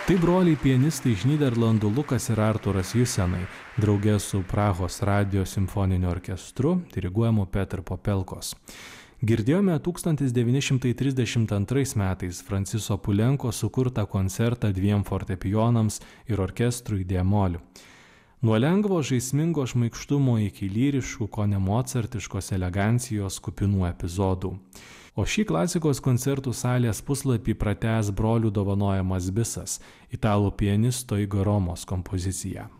Tai broliai pianistai iš Nyderlandų Lukas ir Arturas Jusenai, draugė su Prahos radijo simfoniniu orkestru, diriguojamu Petr Popelkos. Girdėjome 1932 metais Franciso Pulenko sukurtą koncertą 2 fortepijonams ir orkestrui d-moliu. Nuo lengvo žaismingo šmaikštumo iki lyriškų, kone mocartiškos elegancijos kupinų epizodų. O šį klasikos koncertų salės puslapį pratęs brolių dovanojamas bisas, italų pianisto Igor Romos kompozicija.